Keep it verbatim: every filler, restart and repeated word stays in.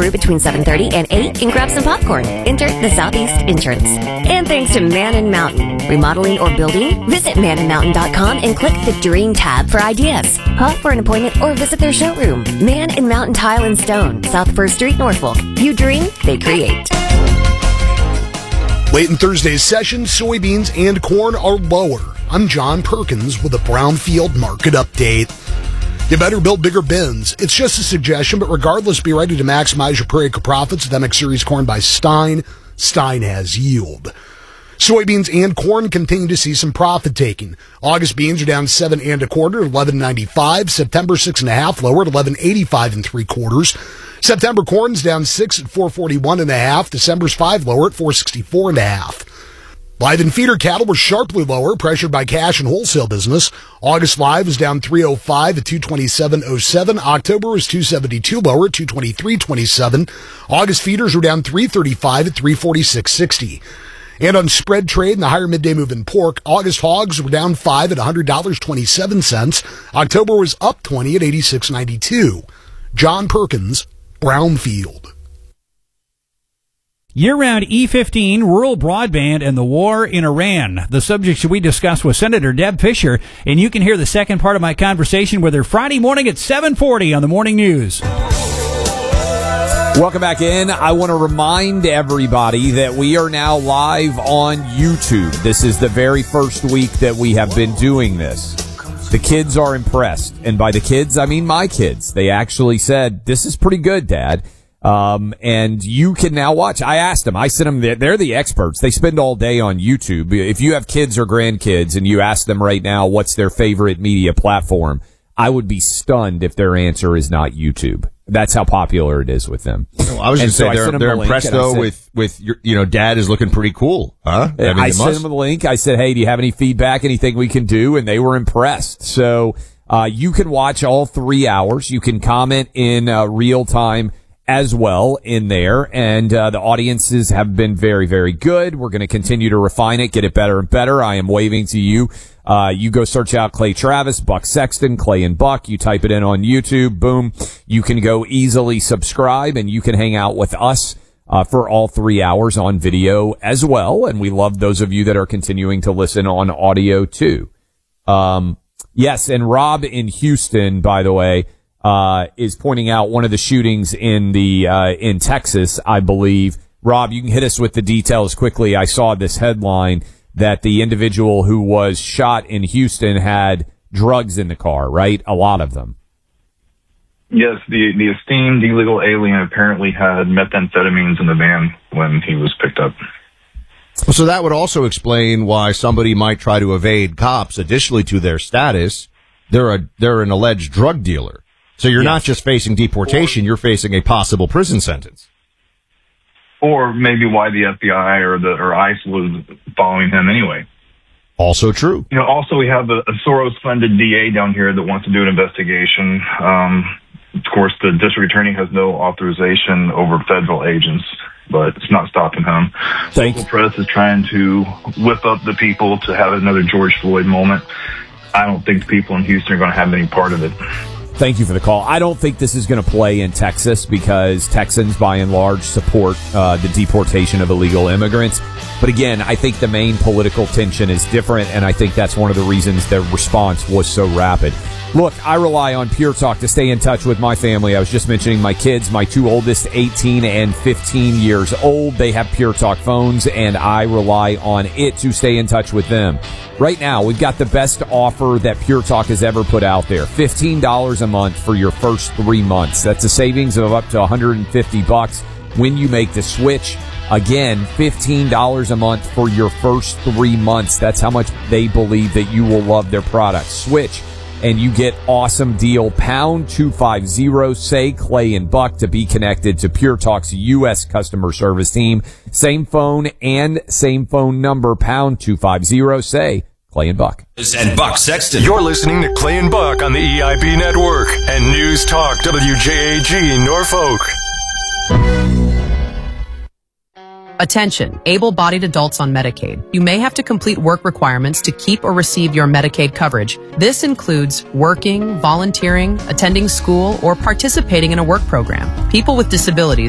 between seven thirty and eight and grab some popcorn. Enter the Southeast entrance. And thanks to Man and Mountain. Remodeling or building? Visit man and mountain dot com and click the Dream tab for ideas. Call for an appointment or visit their showroom. Man and Mountain Tile and Stone, South First Street, Norfolk. You dream, they create. Late in Thursday's session, soybeans and corn are lower. I'm John Perkins with a Brownfield Market Update. You better build bigger bins. It's just a suggestion, but regardless, be ready to maximize your per acre profits with M X Series corn by Stein. Stein has yield. Soybeans and corn continue to see some profit taking. August beans are down seven and a quarter, eleven ninety-five. September six and a half, lower at eleven eighty-five and three quarters. September corn's down six at four forty-one and a half. December's five lower at four sixty-four and a half. Live and feeder cattle were sharply lower, pressured by cash and wholesale business. August live is down three oh five at two twenty-seven oh seven. October is two seventy-two lower at two twenty-three twenty-seven. August feeders were down three thirty-five at three forty-six sixty. And on spread trade in the higher midday move in pork, August hogs were down five at one hundred dollars and twenty-seven cents. October was up twenty at eighty-six ninety-two. John Perkins, Brownfield. Year-round E fifteen, rural broadband, and the war in Iran. The subjects we discussed with Senator Deb Fischer, and you can hear the second part of my conversation with her Friday morning at seven forty on the Morning News. Welcome back in. I want to remind everybody that we are now live on YouTube. This is the very first week that we have been doing this. The kids are impressed, and by the kids, I mean my kids. They actually said, "This is pretty good, Dad." Um, and you can now watch. I asked them, I sent them, they're, they're the experts. They spend all day on YouTube. If you have kids or grandkids and you ask them right now what's their favorite media platform, I would be stunned if their answer is not YouTube. That's how popular it is with them. Well, I was going to say, they're, they're the impressed, though, said, with, with your, you know, Dad is looking pretty cool, huh? I, mean, I sent them the link. I said, hey, do you have any feedback, anything we can do? And they were impressed. So, uh, you can watch all three hours. You can comment in uh, real time as well in there, and uh, the audiences have been very, very good. We're going to continue to refine it, get it better and better. I am waving to you. Uh, you go search out Clay Travis, Buck Sexton, Clay and Buck. You type it in on YouTube. Boom. You can go easily subscribe, and you can hang out with us uh, for all three hours on video as well. And we love those of you that are continuing to listen on audio too. Um, yes, and Rob in Houston, by the way, Uh, is pointing out one of the shootings in the, uh, in Texas, I believe. Rob, you can hit us with the details quickly. I saw this headline that the individual who was shot in Houston had drugs in the car, right? A lot of them. Yes, the, the esteemed illegal alien apparently had methamphetamines in the van when he was picked up. So that would also explain why somebody might try to evade cops. Additionally to their status, they're a, they're an alleged drug dealer. So you're yes. not just facing deportation, you're facing a possible prison sentence. Or maybe why the F B I or the or ICE was following him anyway. Also true. You know, also we have a, a Soros-funded D A down here that wants to do an investigation. Um, of course, the district attorney has no authorization over federal agents, but it's not stopping him. Thanks. Local press is trying to whip up the people to have another George Floyd moment. I don't think the people in Houston are going to have any part of it. Thank you for the call. I don't think this is going to play in Texas because Texans, by and large, support uh, the deportation of illegal immigrants. But again, I think the main political tension is different, and I think that's one of the reasons their response was so rapid. Look, I rely on Pure Talk to stay in touch with my family. I was just mentioning my kids, my two oldest, eighteen and fifteen years old. They have Pure Talk phones, and I rely on it to stay in touch with them. Right now, we've got the best offer that Pure Talk has ever put out there. fifteen dollars a month for your first three months. That's a savings of up to one hundred fifty bucks when you make the switch. Again, fifteen dollars a month for your first three months. That's how much they believe that you will love their product. Switch, and you get awesome deal. Pound two five zero, say Clay and Buck to be connected to Pure Talk's U S customer service team. Same phone and same phone number, pound two five zero, say Clay and Buck. And Buck Sexton. You're listening to Clay and Buck on the E I B Network and News Talk W J A G Norfolk. Attention, able-bodied adults on Medicaid. You may have to complete work requirements to keep or receive your Medicaid coverage. This includes working, volunteering, attending school, or participating in a work program. People with disabilities